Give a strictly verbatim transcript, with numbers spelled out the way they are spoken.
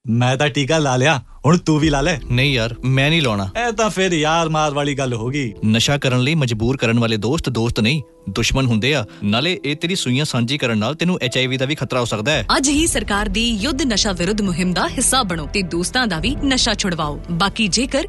ਮੈਂ ਤਾਂ ਟੀਕਾ ਲਾ ਲਿਆ, ਹੁਣ ਤੂੰ ਵੀ ਲਾ ਲੈ। ਨਹੀਂ ਯਾਰ, ਮੈਂ ਨਹੀਂ ਲਾਉਣਾ। ਇਹ ਤਾਂ ਫਿਰ ਯਾਰ ਮਾਰ ਵਾਲੀ ਗੱਲ ਹੋ ਗਈ। ਨਸ਼ਾ ਕਰਨ ਲਈ ਮਜਬੂਰ ਕਰਨ ਵਾਲੇ ਦੋਸਤ ਦੋਸਤ ਨਹੀਂ, ਦੁਸ਼ਮਣ ਹੁੰਦੇ ਆ। ਨਾਲੇ ਇਹ ਤੇਰੀ ਸੂਈਆਂ ਸਾਂਝੀ ਕਰਨ ਨਾਲ ਤੈਨੂੰ ਐਚ ਆਈ ਵੀ ਦਾ ਵੀ ਖਤਰਾ ਹੋ ਸਕਦਾ ਹੈ। ਅੱਜ ਹੀ ਸਰਕਾਰ ਦੀ ਯੁੱਧ ਨਸ਼ਾ ਵਿਰੁੱਧ ਮੁਹਿੰਮ ਦਾ ਹਿੱਸਾ ਬਣੋ ਤੇ ਦੋਸਤਾਂ ਦਾ ਵੀ ਨਸ਼ਾ ਛੁਡਵਾਓ। ਬਾਕੀ ਜੇਕਰ